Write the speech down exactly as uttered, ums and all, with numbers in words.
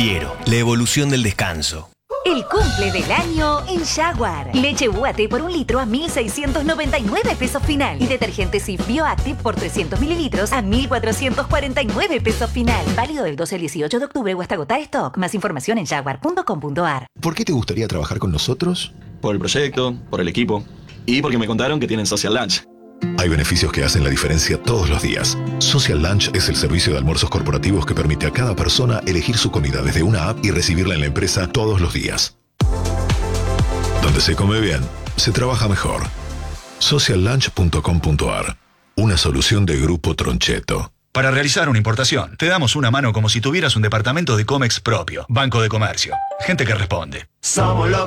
Fiero, la evolución del descanso. El cumple del año en Jaguar. Leche U A T por un litro a mil seiscientos noventa y nueve pesos final. Y detergente Cif Bioactive por trescientos mililitros a mil cuatrocientos cuarenta y nueve pesos final. Válido del doce al dieciocho de octubre o hasta agotar stock. Más información en jaguar punto com punto a r. ¿Por qué te gustaría trabajar con nosotros? Por el proyecto, por el equipo y porque me contaron que tienen Social Lunch. Hay beneficios que hacen la diferencia todos los días. Social Lunch es el servicio de almuerzos corporativos que permite a cada persona elegir su comida desde una app y recibirla en la empresa todos los días. Donde se come bien, se trabaja mejor. social lunch punto com punto a r. Una solución de Grupo Troncheto. Para realizar una importación, te damos una mano como si tuvieras un departamento de Comex propio. Banco de Comercio. Gente que responde. Somos los